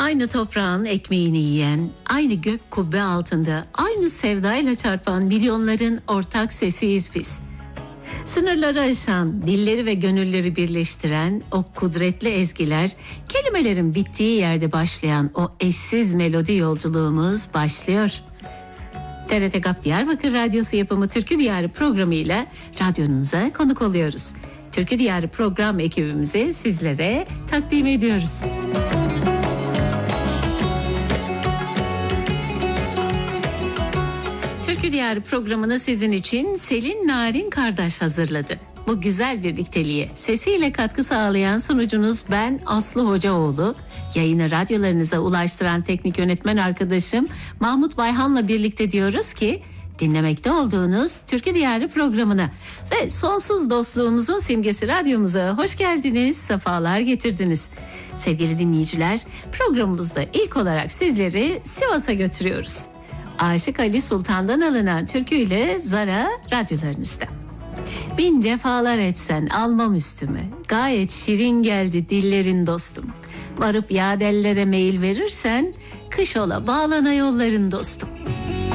Aynı toprağın ekmeğini yiyen, aynı gök kubbe altında, aynı sevdayla çarpan milyonların ortak sesiyiz biz. Sınırları aşan, dilleri ve gönülleri birleştiren o kudretli ezgiler, kelimelerin bittiği yerde başlayan o eşsiz melodi yolculuğumuz başlıyor. TRT GAP Diyarbakır Radyosu yapımı Türkü Diyarı programıyla radyonuza konuk oluyoruz. Türkü Diyarı program ekibimizi sizlere takdim ediyoruz. Türkü Diyarı programını sizin için Selin Narin Kardeş hazırladı. Bu güzel birlikteliğe sesiyle katkı sağlayan sunucunuz ben Aslı Hocaoğlu. Yayını radyolarınıza ulaştıran teknik yönetmen arkadaşım Mahmut Bayhan'la birlikte diyoruz ki dinlemekte olduğunuz Türkü Diyarı programına ve sonsuz dostluğumuzun simgesi radyomuza hoş geldiniz, sefalar getirdiniz. Sevgili dinleyiciler, programımızda ilk olarak sizleri Sivas'a götürüyoruz. Aşık Ali Sultan'dan alınan türküyle Zara radyolarınızda. Bin cefalar etsen almam üstüme, gayet şirin geldi dillerin dostum. Varıp yadellere meyil verirsen, kış ola bağlana yolların dostum.